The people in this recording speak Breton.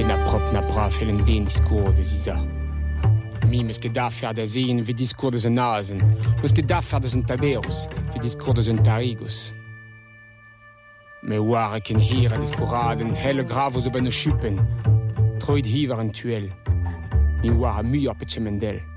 ve na prop na bra fel un den discours de Ziza. Mi meus ket da fer da zin ve discours de un azen. Meus ket da fer de un taberos ve discours de un tarigos. Me war ken hir a discouraden helle gravo zo ben o chupen. Troid hiver un tuel. Mi war a muior petche mendel.